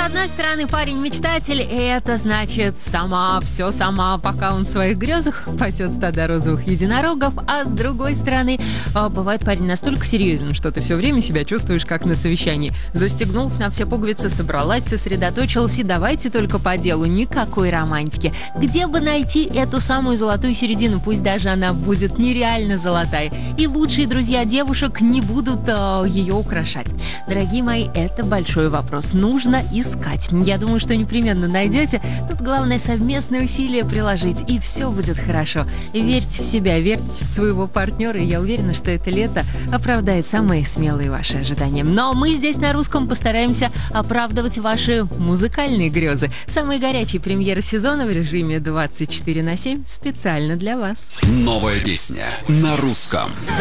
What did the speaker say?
одной стороны, парень-мечтатель, и это значит все сама, пока он в своих грезах пасет стадо розовых единорогов, а с другой стороны, бывает парень настолько серьезен, что ты все время себя чувствуешь как на совещании. Застегнулся на все пуговицы, собралась, сосредоточилась, и давайте только по делу, никакой романтики. Где бы найти эту самую золотую середину, пусть даже она будет нереально золотая, и лучшие друзья девушек не будут ее украшать. Дорогие мои, это большой вопрос. Нужно искать. Я думаю, что непременно найдете. Тут главное совместные усилия приложить, и все будет хорошо. Верьте в себя, верьте в своего партнера, и я уверена, что это лето оправдает самые смелые ваши ожидания. Но мы здесь на русском постараемся оправдывать ваши музыкальные грезы. Самые горячие премьеры сезона в режиме 24/7 специально для вас. Новая песня на русском.